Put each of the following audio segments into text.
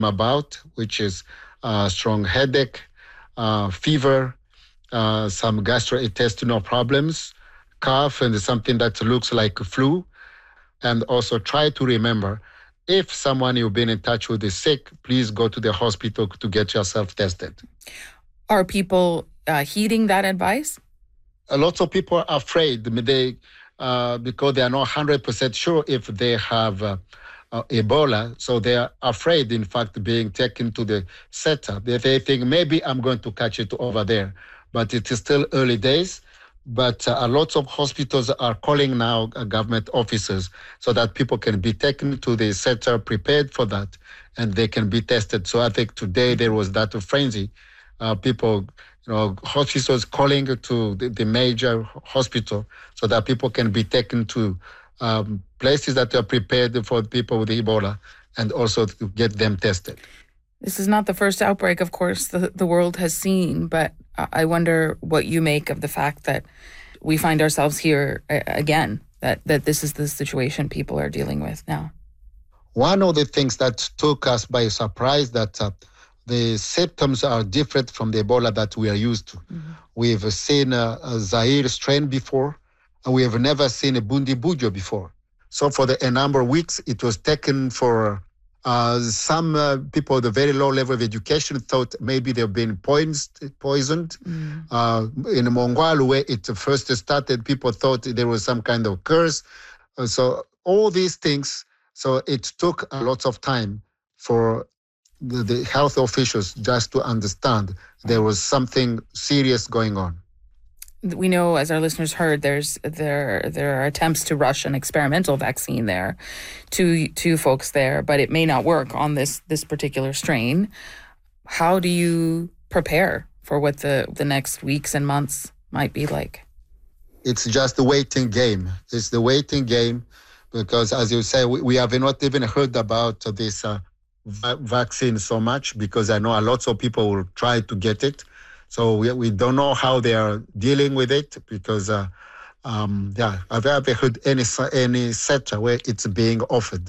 about, which is strong headache, fever, some gastrointestinal problems, cough, and something that looks like flu. And also try to remember, if someone you've been in touch with is sick, please go to the hospital to get yourself tested. Are people heeding that advice? A lot of people are afraid because they are not 100% sure if they have Ebola. So they are afraid, in fact, being taken to the center. They think maybe I'm going to catch it over there. But it is still early days. But a lot of hospitals are calling now government officers so that people can be taken to the center prepared for that and they can be tested. So I think today there was that frenzy. People, hospitals calling to the major hospital so that people can be taken to places that are prepared for people with Ebola and also to get them tested. This is not the first outbreak, of course, the world has seen, but I wonder what you make of the fact that we find ourselves here again, that this is the situation people are dealing with now. One of the things that took us by surprise that the symptoms are different from the Ebola that we are used to. Mm-hmm. We've seen a Zaire strain before, and we have never seen a Bundibugyo before. So for a number of weeks, it was taken for some people with a very low level of education thought maybe they've been poisoned. Mm. In Mongwalu, where it first started, people thought there was some kind of curse. So all these things, so it took a lot of time for the health officials just to understand there was something serious going on. We know, as our listeners heard, there are attempts to rush an experimental vaccine there to folks there, but it may not work on this particular strain. How do you prepare for what the next weeks and months might be like? It's just the waiting game. It's the waiting game because, as you say, we have not even heard about this vaccine so much because I know a lot of people will try to get it. So we don't know how they are dealing with it because, I've never heard any center where it's being offered.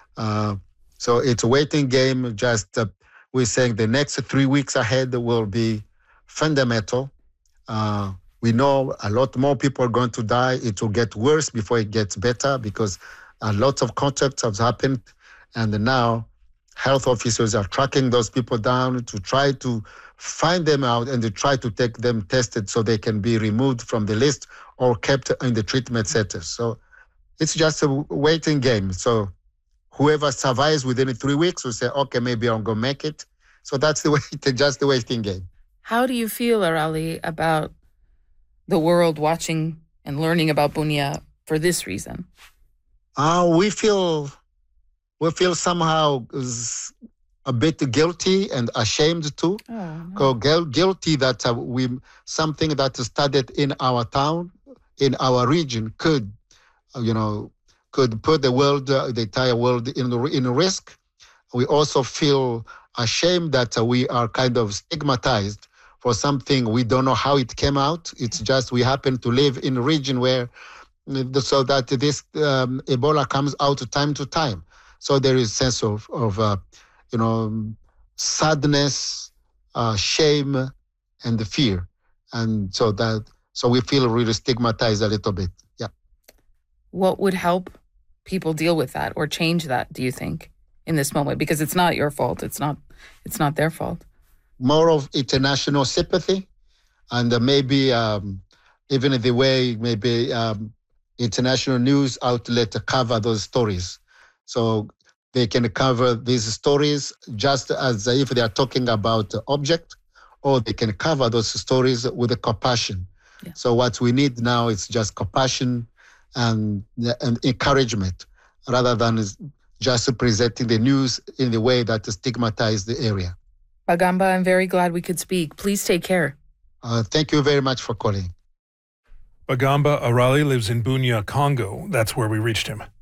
So it's a waiting game. Just we're saying the next 3 weeks ahead will be fundamental. We know a lot more people are going to die. It will get worse before it gets better because a lot of contacts have happened. And now health officers are tracking those people down to try to find them out and to try to take them tested so they can be removed from the list or kept in the treatment centers. So it's just a waiting game. So whoever survives within 3 weeks will say, okay, maybe I'm going to make it. So that's just the waiting game. How do you feel, Arali, about the world watching and learning about Bunia for this reason? We feel somehow a bit guilty and ashamed too. Oh, no. Guilty that something that started in our town, in our region, could put the entire world in risk. We also feel ashamed that we are kind of stigmatized for something we don't know how it came out. It's just we happen to live in a region where, so that this Ebola comes out time to time. So there is a sense of sadness, shame, and fear. And so we feel really stigmatized a little bit. Yeah. What would help people deal with that or change that, do you think, in this moment? Because it's not your fault. It's not their fault. More of international sympathy and maybe even the way maybe international news outlet cover those stories. So they can cover these stories just as if they are talking about the object, or they can cover those stories with a compassion. Yeah. So what we need now is just compassion and encouragement rather than just presenting the news in the way that stigmatizes the area. Bagamba, I'm very glad we could speak. Please take care. Thank you very much for calling. Bagamba Arali lives in Bunia, Congo. That's where we reached him.